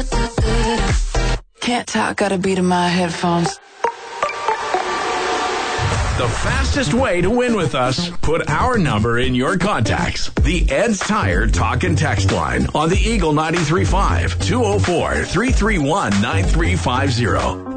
Can't talk, gotta beat in my headphones. The fastest way to win with us, put our number in your contacts. The Ed's Tire Talk and Text line on the Eagle 93.5, 204-331-9350.